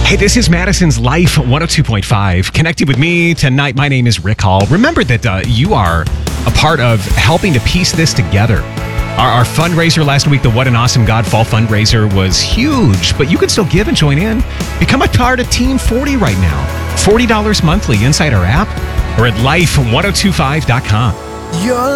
Hey, this is Madison's Life 102.5. Connecting with me tonight, my name is Rick Hall. Remember that you are a part of helping to piece this together. Our fundraiser last week, the What an Awesome God Fall fundraiser, was huge, but you can still give and join in. Become a part of Team 40 right now. $40 monthly inside our app or at life1025.com. Your